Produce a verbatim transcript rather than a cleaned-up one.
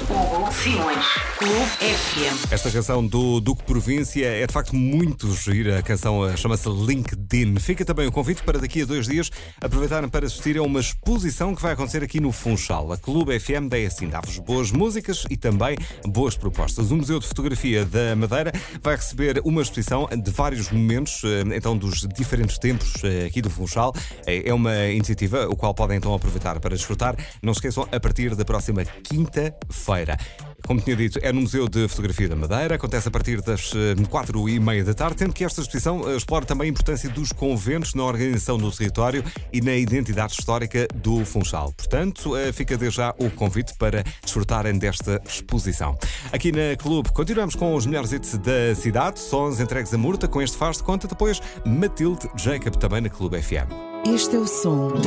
Hugo Simões, Clube F M. Esta canção do Duque Província é de facto muito gira. A canção chama-se LinkedIn. Fica também o convite para daqui a dois dias aproveitarem para assistir a uma exposição que vai acontecer aqui no Funchal. A Clube F M dá assim, dá-vos boas músicas e também boas propostas. O Museu de Fotografia da Madeira vai receber uma exposição de vários momentos, então dos diferentes tempos aqui do Funchal. É uma iniciativa o qual podem então aproveitar para desfrutar. Não se esqueçam, a partir da próxima quinta-feira. Como tinha dito, é no Museu de Fotografia da Madeira, acontece a partir das quatro e meia da tarde, sendo que esta exposição explora também a importância dos conventos na organização do território e na identidade histórica do Funchal. Portanto, fica desde já o convite para desfrutarem desta exposição. Aqui na Clube continuamos com os melhores hits da cidade, sons entregues a Murta, com este faz de conta, depois Matilde Jacob também na Clube F M. Este é o som